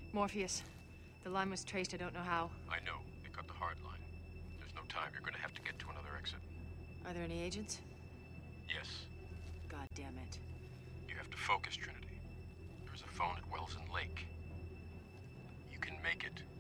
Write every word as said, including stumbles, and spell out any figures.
Morpheus. The line was traced, I don't know how. I know. They cut the hard line. There's no time. You're gonna have to get to another exit. Are there any agents? Yes. God damn it. You have to focus, Trinity. There's a phone at Wells and Lake. You can make it.